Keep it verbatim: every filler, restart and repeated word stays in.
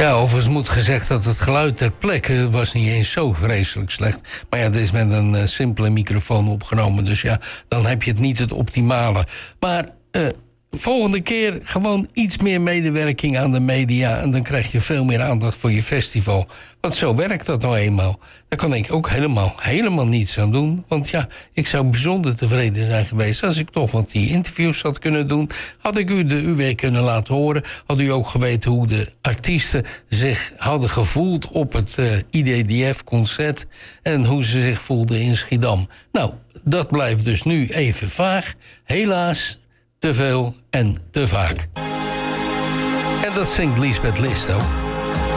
Ja, overigens moet gezegd dat het geluid ter plekke was niet eens zo vreselijk slecht. Maar ja, dit is met een uh, simpele microfoon opgenomen. Dus ja, dan heb je het niet het optimale. Maar uh, volgende keer gewoon iets meer medewerking aan de media. En dan krijg je veel meer aandacht voor je festival. Want zo werkt dat nou eenmaal. Daar kan ik ook helemaal, helemaal niets aan doen. Want ja, ik zou bijzonder tevreden zijn geweest als ik toch wat die interviews had kunnen doen. Had ik u de U W kunnen laten horen. Had u ook geweten hoe de artiesten zich hadden gevoeld op het uh, I D D F-concert. En hoe ze zich voelden in Schiedam. Nou, dat blijft dus nu even vaag. Helaas, te veel en te vaak. En dat zingt Liesbeth List ook.